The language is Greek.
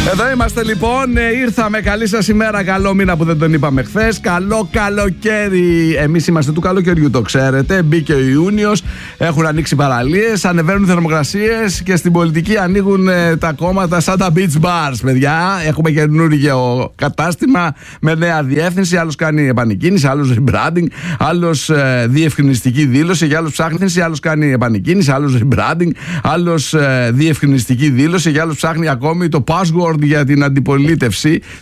Εδώ είμαστε λοιπόν. Ήρθαμε. Καλή σας ημέρα. Καλό μήνα που δεν τον είπαμε χθες. Καλό καλοκαίρι. Εμείς είμαστε του καλοκαιριού, το ξέρετε. Μπήκε ο Ιούνιος. Έχουν ανοίξει παραλίες. Ανεβαίνουν θερμοκρασίες. Και στην πολιτική ανοίγουν τα κόμματα σαν τα beach bars, παιδιά. Έχουμε καινούργιο κατάστημα με νέα διεύθυνση. Άλλος κάνει επανεκκίνηση. Άλλος rebranding. Άλλος διευκρινιστική δήλωση. Για άλλους ψάχνει. Άλλος κάνει επανεκκίνηση. Άλλος rebranding. Άλλος διευκρινιστική δήλωση. Για άλλους ψάχνει ακόμη το password για την αντιπολίτευση.